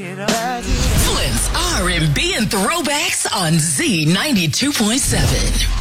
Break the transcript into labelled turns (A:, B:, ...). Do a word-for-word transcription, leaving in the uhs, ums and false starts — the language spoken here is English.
A: Flynn's R and B and Throwbacks on Z ninety-two point seven.